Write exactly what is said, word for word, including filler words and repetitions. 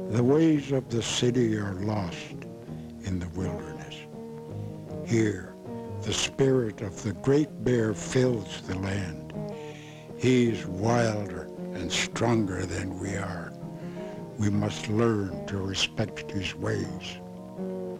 The ways of the city are lost in the wilderness. Here, the spirit of the great bear fills the land. He's wilder and stronger than we are. We must learn to respect his ways.